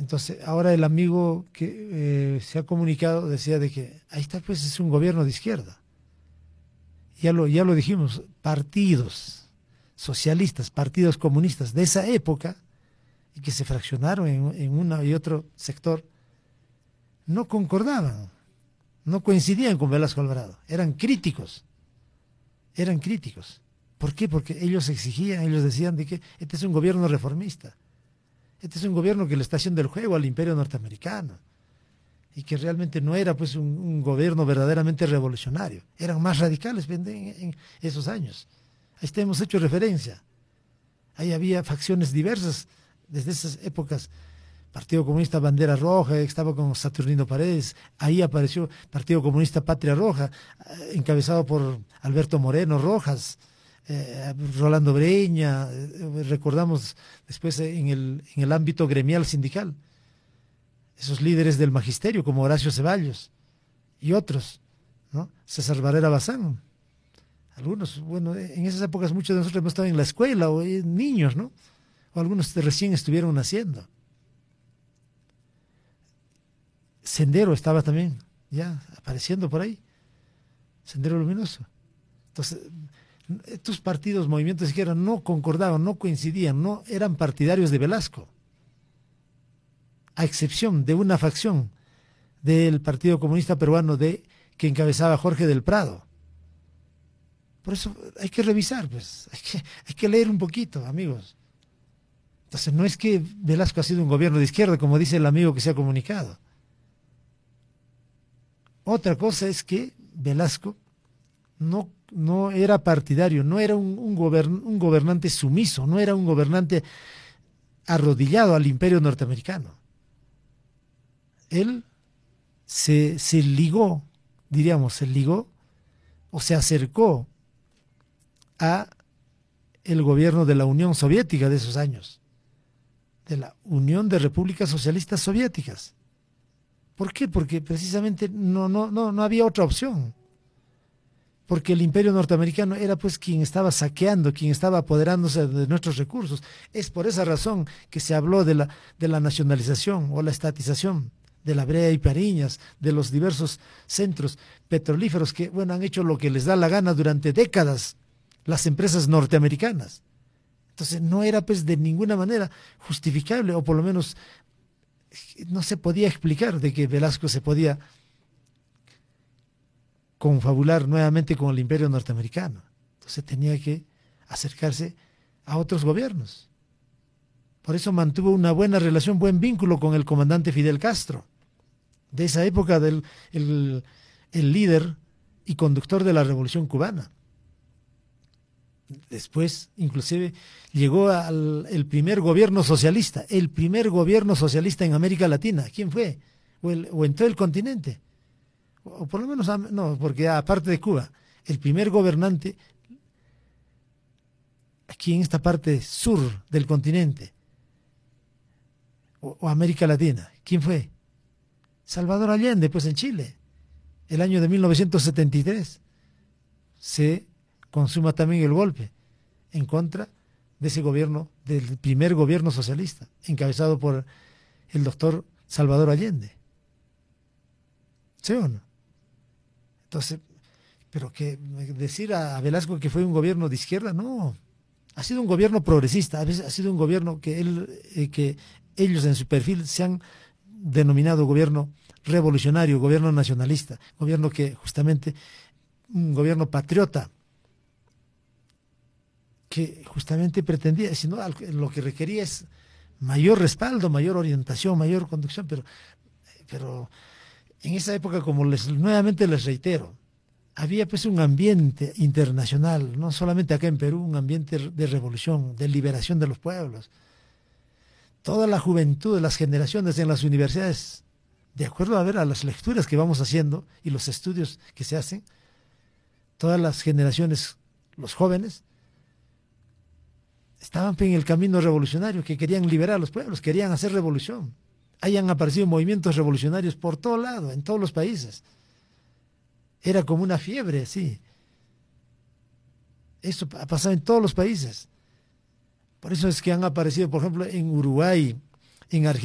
Entonces, ahora el amigo que se ha comunicado decía de que ahí está, pues es un gobierno de izquierda. Ya lo dijimos, partidos socialistas, partidos comunistas de esa época, y que se fraccionaron en uno y otro sector, no concordaban, no coincidían con Velasco Alvarado, eran críticos. ¿Por qué? Porque ellos exigían, ellos decían de que este es un gobierno reformista, este es un gobierno que le está haciendo el juego al imperio norteamericano, y que realmente no era pues un gobierno verdaderamente revolucionario, eran más radicales en esos años. A este hemos hecho referencia. Ahí había facciones diversas desde esas épocas. Partido Comunista Bandera Roja, estaba con Saturnino Paredes, ahí apareció Partido Comunista Patria Roja, encabezado por Alberto Moreno Rojas, Rolando Breña, recordamos después en el ámbito gremial sindical, esos líderes del magisterio como Horacio Ceballos y otros, ¿no? César Barrera Bazán, algunos, bueno, en esas épocas muchos de nosotros hemos estado en la escuela o niños, ¿no? O algunos recién estuvieron naciendo. Sendero estaba también ya apareciendo por ahí, Sendero Luminoso. Entonces, estos partidos, movimientos de izquierda no concordaban, no coincidían, no eran partidarios de Velasco, a excepción de una facción del Partido Comunista Peruano que encabezaba Jorge del Prado. Por eso hay que revisar, pues, hay que leer un poquito, amigos. Entonces no es que Velasco ha sido un gobierno de izquierda, como dice el amigo que se ha comunicado. Otra cosa es que Velasco no era partidario, no era un gobernante sumiso, no era un gobernante arrodillado al imperio norteamericano. Él se ligó, diríamos, o se acercó a el gobierno de la Unión Soviética de esos años, de la Unión de Repúblicas Socialistas Soviéticas. ¿Por qué? Porque precisamente no había otra opción. Porque el imperio norteamericano era pues quien estaba saqueando, quien estaba apoderándose de nuestros recursos. Es por esa razón que se habló de la nacionalización o la estatización de la Brea y Pariñas, de los diversos centros petrolíferos que, bueno, han hecho lo que les da la gana durante décadas las empresas norteamericanas. Entonces no era pues de ninguna manera justificable, o por lo menos no se podía explicar de que Velasco se podía confabular nuevamente con el imperio norteamericano. Entonces tenía que acercarse a otros gobiernos. Por eso mantuvo una buena relación, buen vínculo con el comandante Fidel Castro, de esa época el líder y conductor de la Revolución Cubana. Después, inclusive, llegó el primer gobierno socialista en América Latina. ¿Quién fue? O en todo el continente. O por lo menos, no, porque aparte de Cuba, el primer gobernante aquí en esta parte sur del continente, o América Latina, ¿quién fue? Salvador Allende, pues en Chile, el año de 1973, se consuma también el golpe en contra de ese gobierno, del primer gobierno socialista, encabezado por el doctor Salvador Allende. ¿Sí o no? Entonces, pero que decir a Velasco que fue un gobierno de izquierda, no. Ha sido un gobierno progresista, a veces ha sido un gobierno que ellos en su perfil se han denominado gobierno revolucionario, gobierno nacionalista, gobierno que justamente, un gobierno patriota, que justamente pretendía, sino lo que requería es mayor respaldo, mayor orientación, mayor conducción, pero en esa época, como nuevamente les reitero, había pues un ambiente internacional, no solamente acá en Perú, un ambiente de revolución, de liberación de los pueblos. Toda la juventud de las generaciones en las universidades, de acuerdo a las lecturas que vamos haciendo y los estudios que se hacen, todas las generaciones, los jóvenes, estaban en el camino revolucionario, que querían liberar a los pueblos, querían hacer revolución. Ahí han aparecido movimientos revolucionarios por todo lado, en todos los países. Era como una fiebre, sí. Eso ha pasado en todos los países. Por eso es que han aparecido, por ejemplo, en Uruguay, en Argentina,